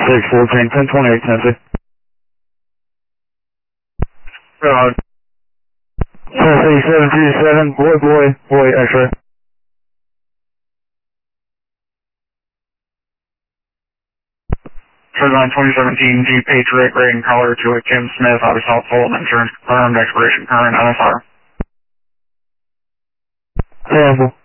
614, 1028, Tennessee. Tennessee 727, boy, X-ray. Line 2017 Jeep Patriot, grading color to a Kim Smith, obviously all Fulton insurance confirmed, expiration current, NSR. Sample.